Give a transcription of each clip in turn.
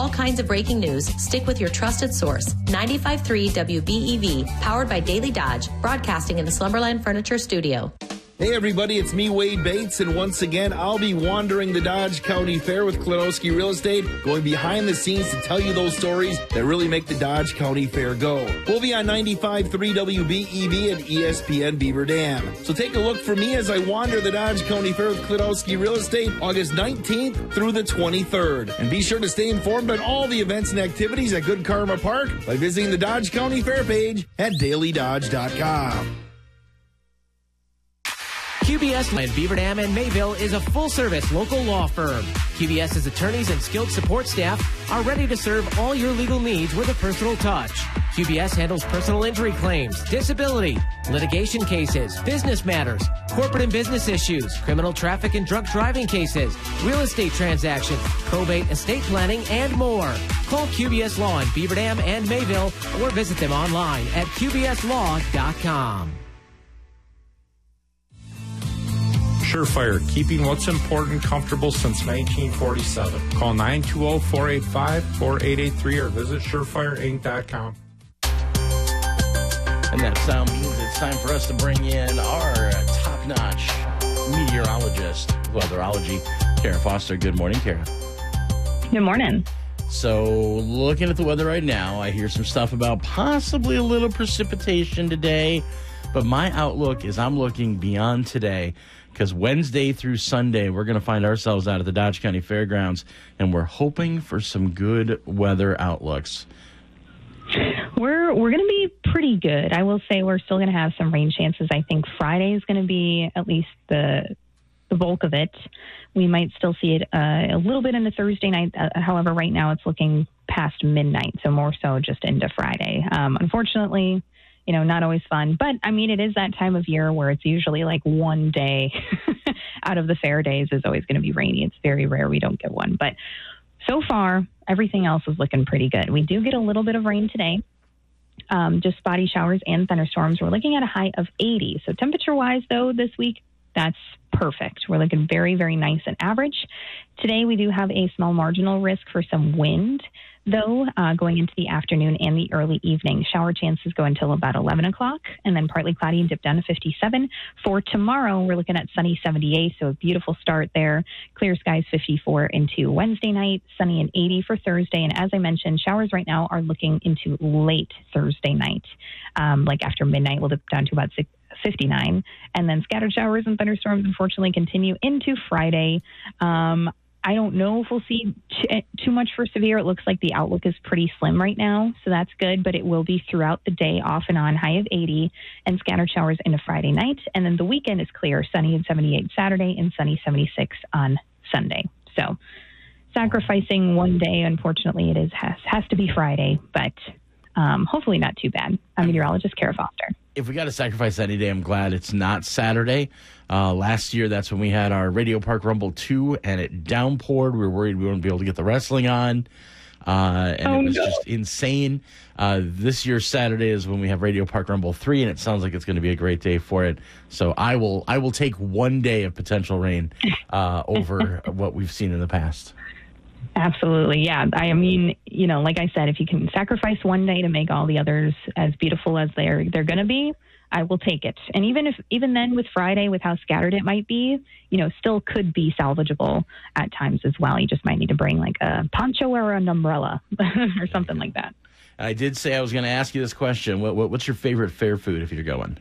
all kinds of breaking news, stick with your trusted source. 95.3 WBEV, powered by Daily Dodge, broadcasting in the Slumberland Furniture Studio. Hey everybody, it's me, Wade Bates, and once again, I'll be wandering the Dodge County Fair with Klonowski Real Estate, going behind the scenes to tell you those stories that really make the Dodge County Fair go. We'll be on 95.3 WBEV and ESPN Beaver Dam. So take a look for me as I wander the Dodge County Fair with Klonowski Real Estate August 19th through the 23rd. And be sure to stay informed on all the events and activities at Good Karma Park by visiting the Dodge County Fair page at dailydodge.com. QBS in Beaver Dam and Mayville is a full-service local law firm. QBS's attorneys and skilled support staff are ready to serve all your legal needs with a personal touch. QBS handles personal injury claims, disability, litigation cases, business matters, corporate and business issues, criminal traffic and drunk driving cases, real estate transactions, probate, estate planning, and more. Call QBS Law in Beaver Dam and Mayville or visit them online at qbslaw.com. Surefire, keeping what's important comfortable since 1947. Call 920-485-4883 or visit surefireinc.com. And that sound means it's time for us to bring in our top-notch meteorologist, weatherology, Kara Foster. Good morning, Kara. Good morning. So, looking at the weather right now, I hear some stuff about possibly a little precipitation today, but my outlook is I'm looking beyond today, because Wednesday through Sunday, we're going to find ourselves out at the Dodge County Fairgrounds, and we're hoping for some good weather outlooks. We're going to be pretty good. I will say we're still going to have some rain chances. I think Friday is going to be at least the bulk of it. We might still see it a little bit into Thursday night. However, right now it's looking past midnight, so more so just into Friday. Unfortunately, not always fun. But, it is that time of year where it's usually like one day out of the fair days is always going to be rainy. It's very rare we don't get one. But so far, everything else is looking pretty good. We do get a little bit of rain today, just spotty showers and thunderstorms. We're looking at a high of 80. So temperature-wise, though, this week, that's perfect. We're looking very, very nice and average. Today, we do have a small marginal risk for some wind, though, going into the afternoon and the early evening. Shower chances go until about 11 o'clock, and then partly cloudy and dip down to 57. For tomorrow, we're looking at sunny 78, so a beautiful start there. Clear skies 54 into Wednesday night, sunny and 80 for Thursday. And as I mentioned, showers right now are looking into late Thursday night. Like after midnight, we'll dip down to about 59. And then scattered showers and thunderstorms, unfortunately, continue into Friday. I don't know if we'll see too much for severe. It looks like the outlook is pretty slim right now, so that's good, but it will be throughout the day, off and on, high of 80, and scattered showers into Friday night. And then the weekend is clear, sunny and 78 Saturday, and sunny 76 on Sunday. So sacrificing one day, unfortunately, it has to be Friday, but hopefully not too bad. I'm meteorologist Kara Foster. If we got to sacrifice any day, I'm glad it's not Saturday. Last year, that's when we had our Radio Park Rumble 2, and it downpoured. We were worried we wouldn't be able to get the wrestling on, and it was just insane. This year, Saturday, is when we have Radio Park Rumble 3, and it sounds like it's going to be a great day for it. So I will take one day of potential rain over what we've seen in the past. Absolutely. Yeah. Like I said, if you can sacrifice one day to make all the others as beautiful as they're going to be, I will take it. And even then with Friday, with how scattered it might be, still could be salvageable at times as well. You just might need to bring like a poncho or an umbrella or something like that. I did say I was going to ask you this question. What's your favorite fair food if you're going?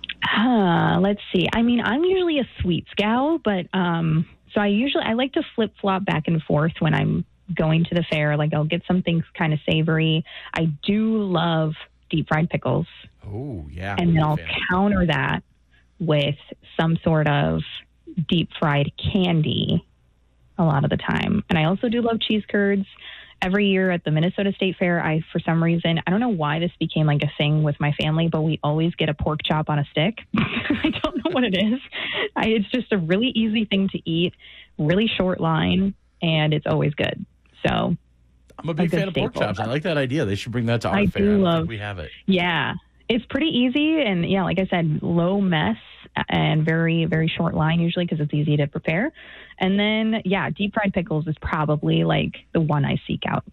Let's see. I'm usually a sweets gal, but so I like to flip-flop back and forth when I'm going to the fair. Like I'll get something kind of savory. I do love deep fried pickles. Oh, yeah. And then I'll counter that with some sort of deep fried candy a lot of the time. And I also do love cheese curds. Every year at the Minnesota State Fair, for some reason, I don't know why this became like a thing with my family, but we always get a pork chop on a stick. I don't know what it is. It's just a really easy thing to eat, really short line, and it's always good. So I'm a big fan of pork chops. I like that idea. They should bring that to our fair. I don't think we have it. Yeah. It's pretty easy, and yeah, like I said, low mess and very, very short line usually because it's easy to prepare. And then, yeah, deep fried pickles is probably like the one I seek out